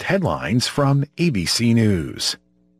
headlines from ABC News.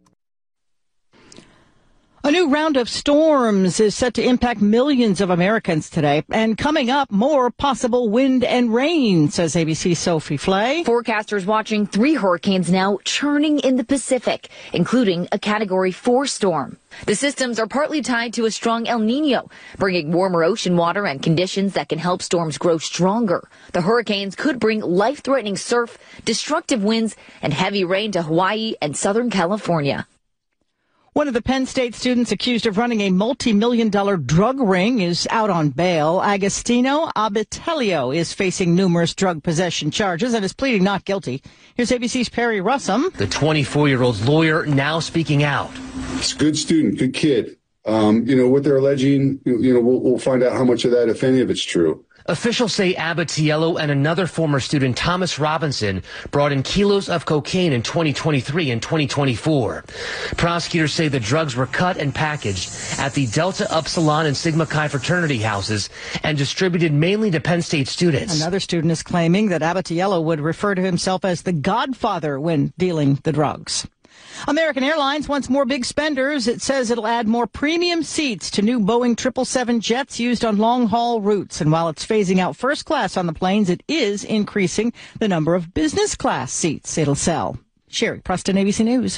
A new round of storms is set to impact millions of Americans today. And coming up, more possible wind and rain, says ABC's Sophie Flay. Forecasters watching 3 hurricanes now churning in the Pacific, including a Category 4 storm. The systems are partly tied to a strong El Nino, bringing warmer ocean water and conditions that can help storms grow stronger. The hurricanes could bring life-threatening surf, destructive winds, and heavy rain to Hawaii and Southern California. One of the Penn State students accused of running a multi-million-dollar drug ring is out on bail. Agostino Abitelio is facing numerous drug possession charges and is pleading not guilty. Here's ABC's Perry Russum. The 24-year-old's lawyer now speaking out. It's a good student, good kid. What they're alleging, we'll find out how much of that, if any of it's true. Officials say Abitiello and another former student, Thomas Robinson, brought in kilos of cocaine in 2023 and 2024. Prosecutors say the drugs were cut and packaged at the Delta Upsilon and Sigma Chi fraternity houses and distributed mainly to Penn State students. Another student is claiming that Abitiello would refer to himself as the Godfather when dealing the drugs. American Airlines wants more big spenders. It says it'll add more premium seats to new Boeing 777 jets used on long-haul routes. And while it's phasing out first class on the planes, it is increasing the number of business class seats it'll sell. Sherry Preston, ABC News.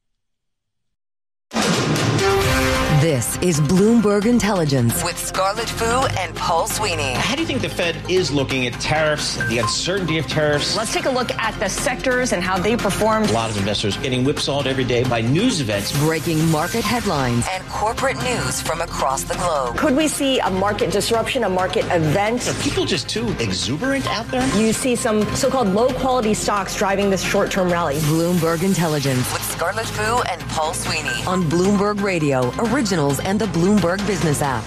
This is Bloomberg Intelligence with Scarlett Fu and Paul Sweeney. How do you think the Fed is looking at tariffs, the uncertainty of tariffs? Let's take a look at the sectors and how they performed. A lot of investors getting whipsawed every day by news events. Breaking market headlines and corporate news from across the globe. Could we see a market disruption, a market event? Are people just too exuberant out there? You see some so-called low-quality stocks driving this short-term rally. Bloomberg Intelligence with Scarlett Fu and Paul Sweeney on Bloomberg Radio, Originals and the Bloomberg Business app.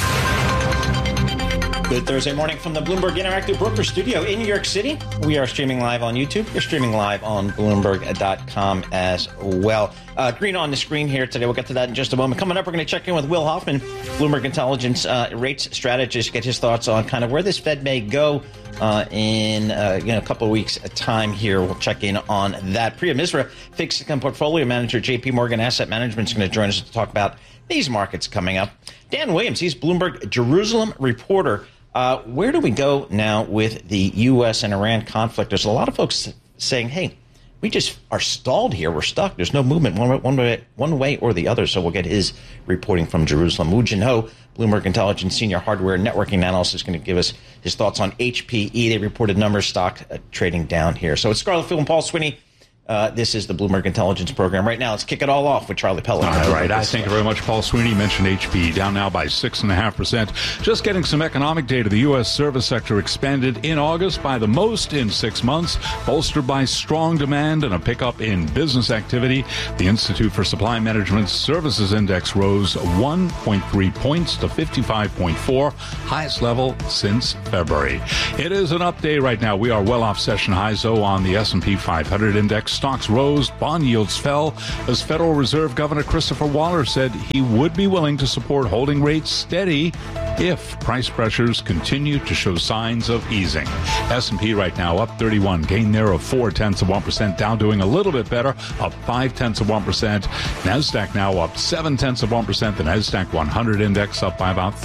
Good Thursday morning from the Bloomberg Interactive Broker Studio in New York City. We are streaming live on YouTube. We're streaming live on Bloomberg.com as well. Green on the screen here today. We'll get to that in just a moment. Coming up, we're going to check in with Will Hoffman, Bloomberg Intelligence rates strategist, get his thoughts on kind of where this Fed may go in a couple of weeks' time here. We'll check in on that. Priya Misra, fixed income portfolio manager, JP Morgan Asset Management, is going to join us to talk about these markets coming up. Dan Williams, he's Bloomberg Jerusalem reporter. Where do we go now with the U.S. and Iran conflict? There's a lot of folks saying, hey, we just are stalled here. We're stuck. There's no movement one way or the other. So we'll get his reporting from Jerusalem. Woo Jin Ho, Bloomberg Intelligence senior hardware networking analyst, is going to give us his thoughts on HPE. They reported numbers, stock trading down here. So it's Scarlett Fu and Paul Sweeney. This is the Bloomberg Intelligence Program. Right now, let's kick it all off with Charlie Pellet. All right. Thank you very much, Paul Sweeney. You mentioned HPE, down now by 6.5%. Just getting some economic data. The U.S. service sector expanded in August by the most in 6 months, bolstered by strong demand and a pickup in business activity. The Institute for Supply Management Services Index rose 1.3 points to 55.4, highest level since February. It is an up day right now. We are well off session highs, though, on the S&P 500 index. Stocks rose, bond yields fell, as Federal Reserve Governor Christopher Waller said he would be willing to support holding rates steady if price pressures continue to show signs of easing. S&P right now up 31, gain there of 0.4%. Dow doing a little bit better, up 0.5%. NASDAQ now up 0.7%. The NASDAQ 100 index up by about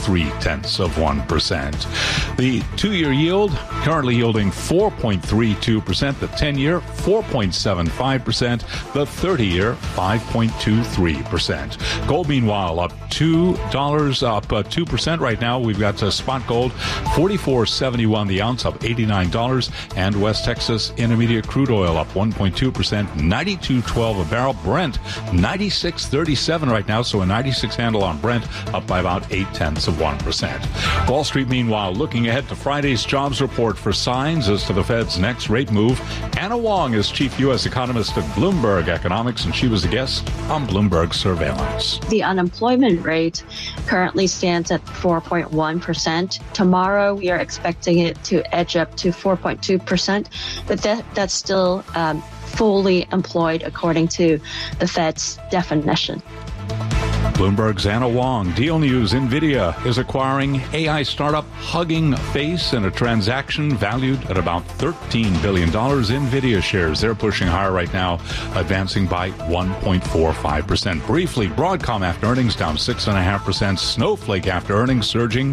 0.3%. The 2-year yield currently yielding 4.32%. The 10-year 4.75%. The 30-year 5.23%. Gold meanwhile up $2, up 2% right now. We've got spot gold $44.71 the ounce, up $89, and West Texas Intermediate crude oil up 1.2%, $92.12 a barrel. Brent $96.37 right now, so a 96 handle on Brent, up by about 0.8%. Wall Street meanwhile looking ahead to Friday's jobs report for signs as to the Fed's next rate move. Anna Wong is chief U.S. economist at Bloomberg Economics, and she was a guest on Bloomberg Surveillance. The unemployment rate currently stands at 4.1%. Tomorrow, we are expecting it to edge up to 4.2%, but that's still fully employed according to the Fed's definition. Bloomberg's Anna Wong. Deal News. NVIDIA is acquiring AI startup Hugging Face in a transaction valued at about $13 billion. NVIDIA shares, they're pushing higher right now, advancing by 1.45%. Briefly, Broadcom after earnings down 6.5%. Snowflake after earnings surging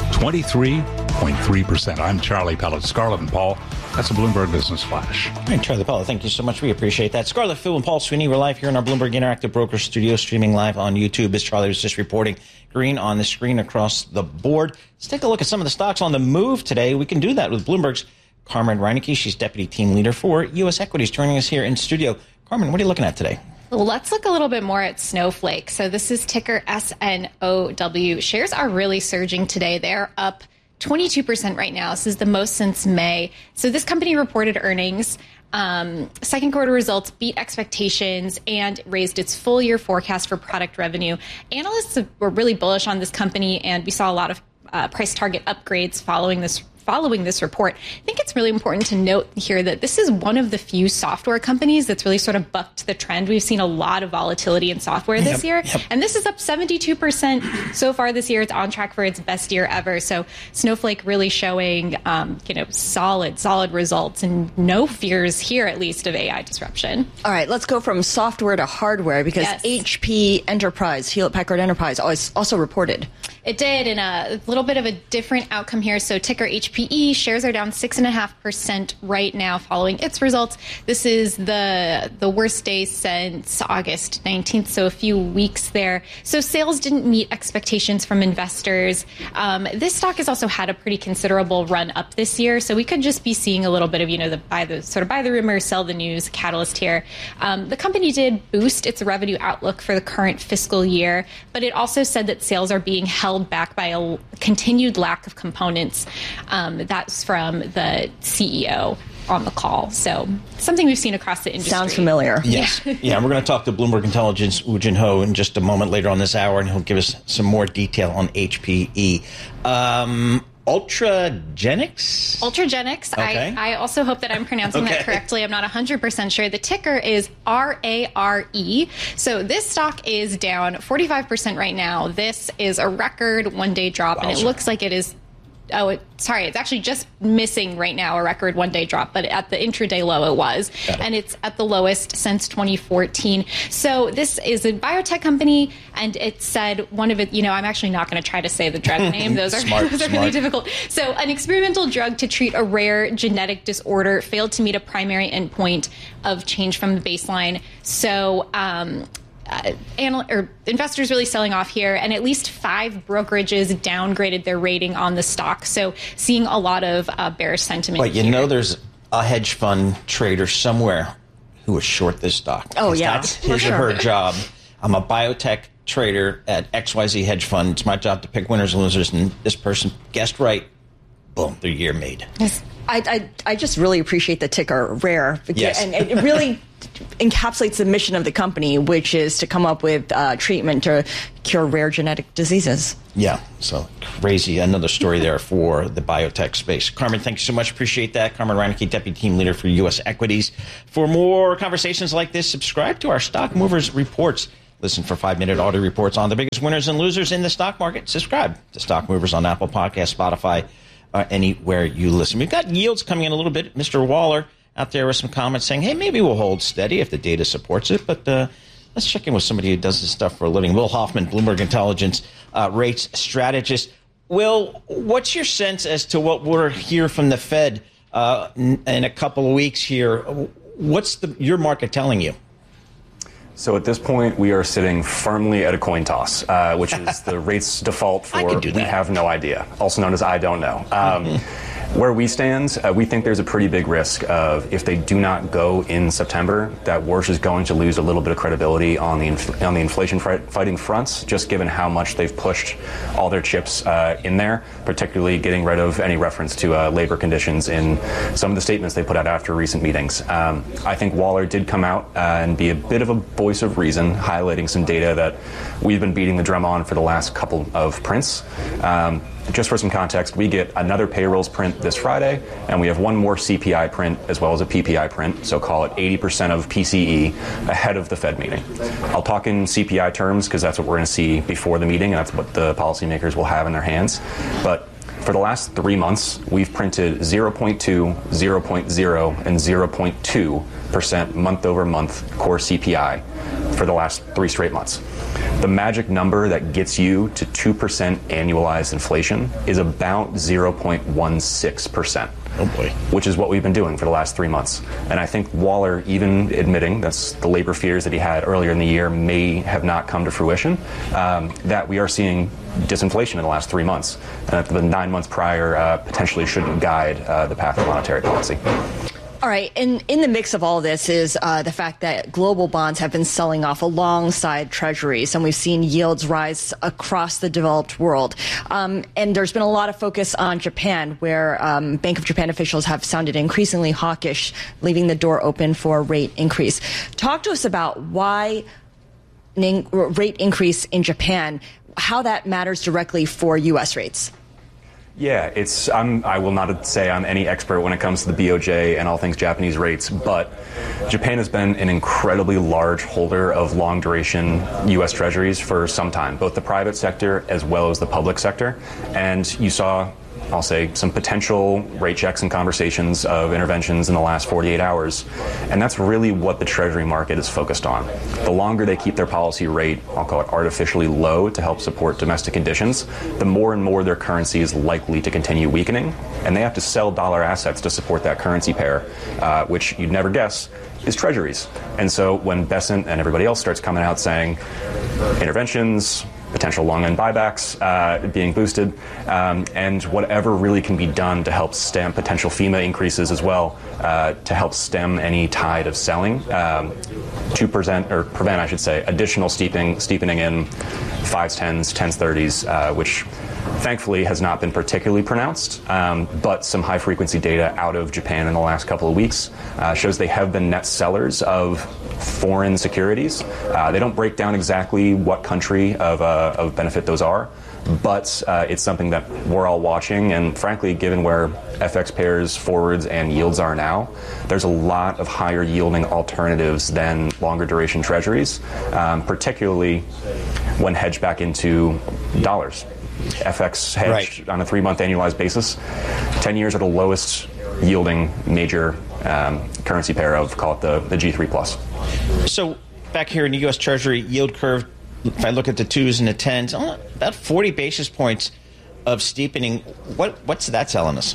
23.3%. I'm Charlie Pellet. Scarlett and Paul, that's a Bloomberg Business Flash. All right, Charlie Pellet, thank you so much. We appreciate that. Scarlett Fu and Paul Sweeney, we're live here in our Bloomberg Interactive Broker studio, streaming live on YouTube. As Charlie was just reporting, green on the screen across the board. Let's take a look at some of the stocks on the move today. We can do that with Bloomberg's Carmen Reineke. She's Deputy Team Leader for U.S. Equities, joining us here in studio. Carmen, what are you looking at today? Well, let's look a little bit more at Snowflake. So this is ticker SNOW. Shares are really surging today. They're up 22% right now. This is the most since May. So this company reported earnings. Second quarter results beat expectations and raised its full year forecast for product revenue. Analysts were really bullish on this company, and we saw a lot of price target upgrades following this report. I think it's really important to note here that this is one of the few software companies that's really sort of bucked the trend. We've seen a lot of volatility in software this year, and this is up 72% so far this year. It's on track for its best year ever. So Snowflake really showing, solid results, and no fears here, at least, of AI disruption. All right, let's go from software to hardware, because HP Enterprise, Hewlett-Packard Enterprise, also reported. It did, and a little bit of a different outcome here. So ticker HPE, shares are down 6.5% right now following its results. This is the worst day since August 19th, so a few weeks there. So sales didn't meet expectations from investors. This stock has also had a pretty considerable run up this year, so we could just be seeing a little bit of, the buy the rumor, sell the news catalyst here. The company did boost its revenue outlook for the current fiscal year, but it also said that sales are being held back by a continued lack of components. That's from the CEO on the call. So something we've seen across the industry. Sounds familiar. Yes. Yeah, we're going to talk to Bloomberg Intelligence Woo Jin Ho in just a moment later on this hour, and he'll give us some more detail on HPE. Ultragenyx? Ultragenyx. Okay. I also hope that I'm pronouncing that correctly. I'm not 100% sure. The ticker is RARE. So this stock is down 45% right now. This is a record one-day drop, and it looks like it is... it's actually just missing right now a record one-day drop, but at the intraday low it was, and it's at the lowest since 2014. So this is a biotech company, and it said one of it, I'm actually not going to try to say the drug name. Those are really difficult. So an experimental drug to treat a rare genetic disorder failed to meet a primary endpoint of change from the baseline. So investors really selling off here, and at least 5 brokerages downgraded their rating on the stock. So seeing a lot of bearish sentiment. But there's a hedge fund trader somewhere who is short this stock. Oh, yeah. That's his or her job. I'm a biotech trader at XYZ hedge fund. It's my job to pick winners and losers, and this person guessed right. Boom, their year made. Yes. I just really appreciate the ticker RARE. Yes. And it really encapsulates the mission of the company, which is to come up with treatment to cure rare genetic diseases. Yeah, so crazy. Another story there for the biotech space. Carmen, thank you so much. Appreciate that. Carmen Reineke, Deputy Team Leader for U.S. Equities. For more conversations like this, subscribe to our Stock Movers Reports. Listen for 5-minute audio reports on the biggest winners and losers in the stock market. Subscribe to Stock Movers on Apple Podcasts, Spotify, anywhere you listen. We've got yields coming in a little bit. Mr. Waller out there with some comments saying, hey, maybe we'll hold steady if the data supports it. But let's check in with somebody who does this stuff for a living. Will Hoffman, Bloomberg Intelligence rates strategist. Will, what's your sense as to what we'll hear from the Fed in a couple of weeks here? What's your market telling you? So at this point, we are sitting firmly at a coin toss, which is the rates default for we have no idea, also known as I don't know. Where we stand, we think there's a pretty big risk of if they do not go in September, that Warsh is going to lose a little bit of credibility on the inflation fighting fronts, just given how much they've pushed all their chips in there, particularly getting rid of any reference to labor conditions in some of the statements they put out after recent meetings. I think Waller did come out and be a bit of a voice of reason, highlighting some data that we've been beating the drum on for the last couple of prints. just for some context, we get another payrolls print this Friday, and we have one more CPI print as well as a PPI print, so call it 80% of PCE ahead of the Fed meeting. I'll talk in CPI terms because that's what we're going to see before the meeting, and that's what the policymakers will have in their hands. But for the last 3 months, we've printed 0.2, 0.0, and 0.2% month-over-month core CPI for the last 3 straight months. The magic number that gets you to 2% annualized inflation is about 0.16%. Oh boy. Which is what we've been doing for the last 3 months. And I think Waller, even admitting that's the labor fears that he had earlier in the year may have not come to fruition, that we are seeing disinflation in the last 3 months. And that the 9 months prior potentially shouldn't guide the path of monetary policy. All right. In the mix of all this is the fact that global bonds have been selling off alongside treasuries, and we've seen yields rise across the developed world. And there's been a lot of focus on Japan, where Bank of Japan officials have sounded increasingly hawkish, leaving the door open for a rate increase. Talk to us about why an rate increase in Japan, how that matters directly for U.S. rates. Yeah, I will not say I'm any expert when it comes to the BOJ and all things Japanese rates, but Japan has been an incredibly large holder of long-duration U.S. Treasuries for some time, both the private sector as well as the public sector. And you saw, I'll say, some potential rate checks and conversations of interventions in the last 48 hours. And that's really what the Treasury market is focused on. The longer they keep their policy rate, I'll call it artificially low to help support domestic conditions, the more and more their currency is likely to continue weakening. And they have to sell dollar assets to support that currency pair, which you'd never guess is Treasuries. And so when Bessent and everybody else starts coming out saying interventions, potential long-end buybacks being boosted, and whatever really can be done to help stem potential FEMA increases as well, to help stem any tide of selling, to prevent, I should say, additional steepening in 5s, 10s, 10s, 30s, which thankfully has not been particularly pronounced, but some high-frequency data out of Japan in the last couple of weeks shows they have been net sellers of foreign securities. They don't break down exactly what country of benefit those are, but it's something that we're all watching, and frankly, given where FX pairs, forwards, and yields are now, there's a lot of higher yielding alternatives than longer duration treasuries, particularly when hedged back into dollars. FX hedged on a 3-month annualized basis, 10 years are the lowest yielding major currency pair of, call it the G3 plus. So back here in the U.S. Treasury yield curve, if I look at the 2s and the 10s, about 40 basis points of steepening. What's that telling us?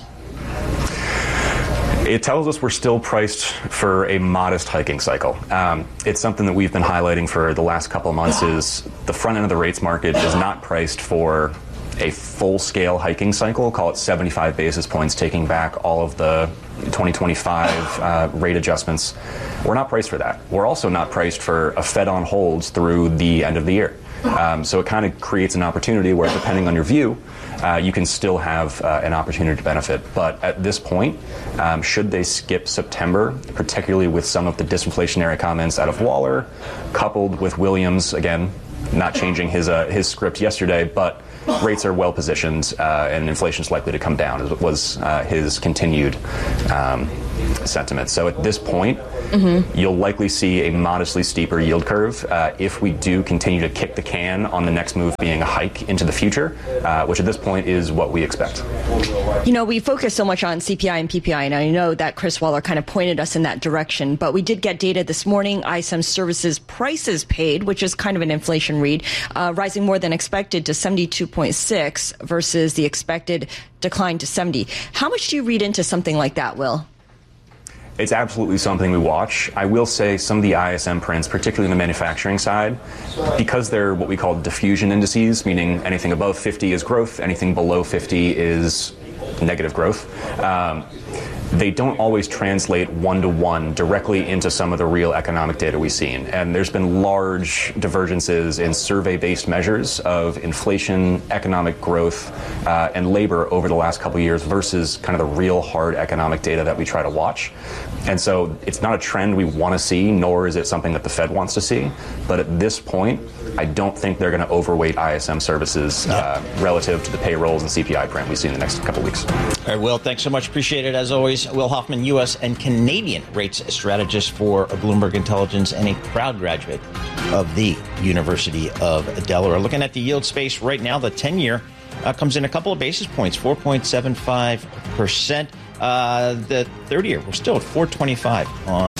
It tells us we're still priced for a modest hiking cycle. It's something that we've been highlighting for the last couple of months is the front end of the rates market is not priced for a full-scale hiking cycle, call it 75 basis points, taking back all of the 2025 rate adjustments. We're not priced for that. We're also not priced for a Fed on holds through the end of the year. So it kind of creates an opportunity where, depending on your view, you can still have an opportunity to benefit. But at this point, should they skip September, particularly with some of the disinflationary comments out of Waller, coupled with Williams, again, not changing his script yesterday, but rates are well positioned and inflation is likely to come down, as was his continued sentiment. So at this point, you'll likely see a modestly steeper yield curve if we do continue to kick the can on the next move being a hike into the future, which at this point is what we expect. You know, we focus so much on CPI and PPI, and I know that Chris Waller kind of pointed us in that direction, but we did get data this morning, ISM Services prices paid, which is kind of an inflation read, rising more than expected to 72.6 versus the expected decline to 70. How much do you read into something like that, Will? It's absolutely something we watch. I will say some of the ISM prints, particularly on the manufacturing side, because they're what we call diffusion indices, meaning anything above 50 is growth, anything below 50 is negative growth. They don't always translate one-to-one directly into some of the real economic data we've seen. And there's been large divergences in survey-based measures of inflation, economic growth, and labor over the last couple of years versus kind of the real hard economic data that we try to watch. And so it's not a trend we want to see, nor is it something that the Fed wants to see. But at this point, I don't think they're going to overweight ISM services relative to the payrolls and CPI print we see in the next couple weeks. All right, Will, thanks so much. Appreciate it, as always. Will Hoffman, U.S. and Canadian rates strategist for Bloomberg Intelligence and a proud graduate of the University of Delaware. Looking at the yield space right now, the 10-year comes in a couple of basis points, 4.75%. The 30-year, we're still at 4.25 on